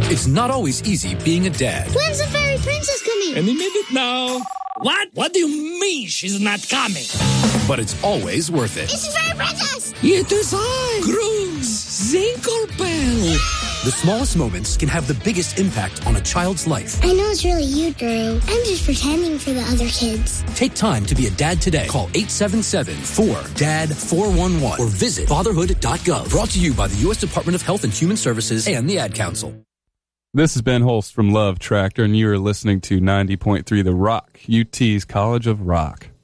It's not always easy being a dad. When's the fairy princess coming? Any minute now. What? What do you mean she's not coming? But it's always worth it. It's the fairy princess! It is I, Grooves Zinklebell. The smallest moments can have the biggest impact on a child's life. I know it's really you, Drew. I'm just pretending for the other kids. Take time to be a dad today. Call 877-4DAD-411 or visit fatherhood.gov. Brought to you by the U.S. Department of Health and Human Services and the Ad Council. This is Ben Holst from Love Tractor, and you are listening to 90.3 The Rock, UT's College of Rock.